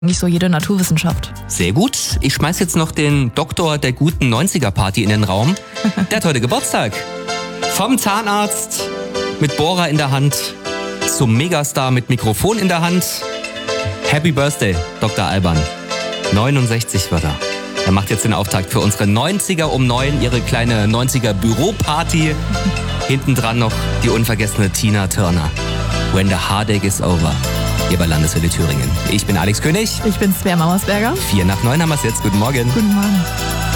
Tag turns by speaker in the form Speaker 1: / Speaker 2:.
Speaker 1: Nicht so jede Naturwissenschaft.
Speaker 2: Sehr gut. Ich schmeiß jetzt noch den Doktor der guten 90er-Party in den Raum. Der hat heute Geburtstag. Vom Zahnarzt mit Bohrer in der Hand zum Megastar mit Mikrofon in der Hand. Happy Birthday, Dr. Alban. 69 wird er. Er macht jetzt den Auftakt für unsere 90er um 9, ihre kleine 90er Büroparty. Hinten dran noch die unvergessene Tina Turner. When the heartache is over. Hier bei Landeswelle Thüringen. Ich bin Alex König.
Speaker 1: Ich bin Svea Mauersberger.
Speaker 2: 8:45 haben wir es jetzt. Guten Morgen.
Speaker 1: Guten Morgen.